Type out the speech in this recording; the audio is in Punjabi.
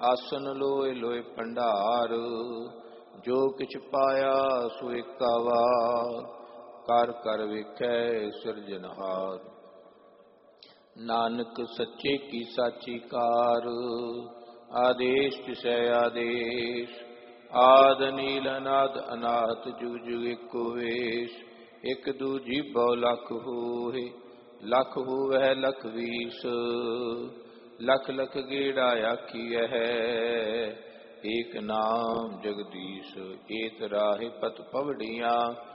ਆਸਨ ਲੋਏ ਲੋਏ ਭੰਡਾਰ। ਜੋ ਕਿਛ ਪਾਇਆ ਸੋ ਏਕਾ ਵਾਰ, ਕਰ ਕਰ ਵੇਖੈ ਸਿਰਜਨਹਾਰ। ਨਾਨਕ ਸੱਚੇ ਕੀ ਸਾਚੀ ਕਾਰ, ਆਦੇਸ਼ ਤਿਸੈ ਆਦੇਸ਼। ਆਦ ਨੀਲ ਅਨਾਦ ਅਨਾਹਤ ਜੁਗ ਜੁਗ ਏਕੋ ਵੇਸ਼। ਇਕ ਦੂਜੀ ਬਹੁ ਲਖ ਹੋਏ, ਲਖ ਹੋਵੈ ਲਖ ਵੀਸ। ਲਖ ਲਖ ਗੇੜਾ ਆਖੀਐ, ਏਕ ਨਾਮ ਜਗਦੀਸ਼। ਏਤ ਰਾਹਿ ਪਤ ਪਵੜੀਆਂ,